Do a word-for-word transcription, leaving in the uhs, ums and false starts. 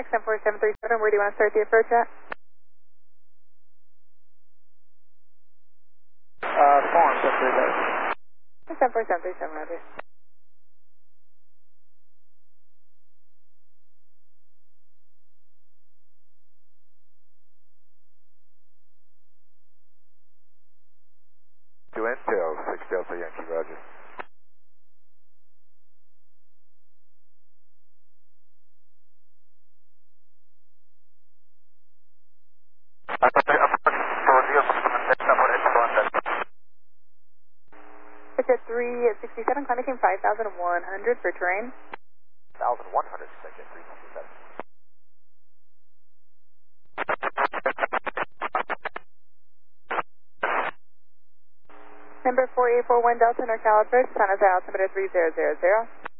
contact, seven four seven three seven. Where do you want to start the approach at? Uh, form, seven three seven. seven four seven three seven, roger. To Intel, six Delta Yankee, roger. It's at three sixty-seven, climbing five thousand one hundred for terrain. one thousand one hundred, section three sixty-seven. Number four eight four one Delta, NorCal approach, San Jose altimeter three zero zero zero.